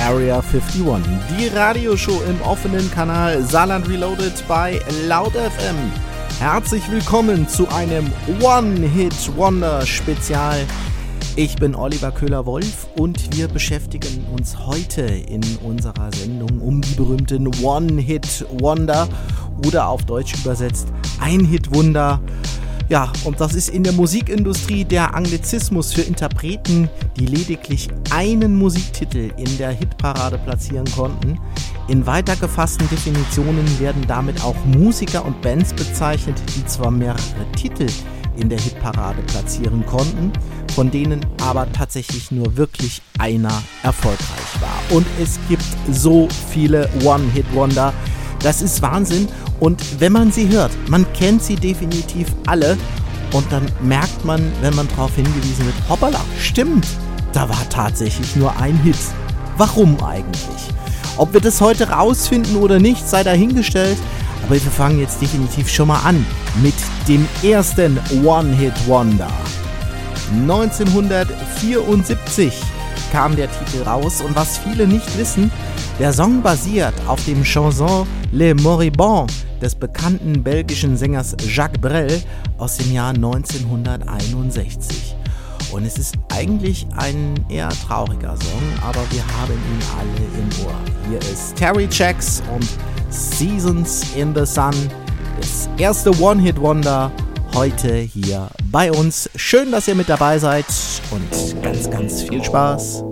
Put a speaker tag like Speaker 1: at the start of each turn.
Speaker 1: Area 51, die Radioshow im offenen Kanal Saarland Reloaded bei Laut FM. Herzlich willkommen zu einem One-Hit-Wonder-Spezial. Ich bin Oliver Köhler-Wolf und wir beschäftigen uns heute in unserer Sendung um die berühmten One-Hit-Wonder oder auf Deutsch übersetzt Ein-Hit-Wunder. Ja, und das ist in der Musikindustrie der Anglizismus für Interpreten, die lediglich einen Musiktitel in der Hitparade platzieren konnten. In weiter gefassten Definitionen werden damit auch Musiker und Bands bezeichnet, die zwar mehrere Titel in der Hitparade platzieren konnten, von denen aber tatsächlich nur wirklich einer erfolgreich war. Und es gibt so viele One-Hit-Wonder, das ist Wahnsinn. Und wenn man sie hört, man kennt sie definitiv alle und dann merkt man, wenn man darauf hingewiesen wird, hoppala, stimmt, da war tatsächlich nur ein Hit. Warum eigentlich? Ob wir das heute rausfinden oder nicht, sei dahingestellt, aber wir fangen jetzt definitiv schon mal an mit dem ersten One-Hit-Wonder. 1974 kam der Titel raus und was viele nicht wissen, der Song basiert auf dem Chanson Les Moribonds des bekannten belgischen Sängers Jacques Brel aus dem Jahr 1961. Und es ist eigentlich ein eher trauriger Song, aber wir haben ihn alle im Ohr. Hier ist Terry Jacks und Seasons in the Sun, das erste One-Hit-Wonder heute hier bei uns. Schön, dass ihr mit dabei seid und ganz, ganz viel Spaß.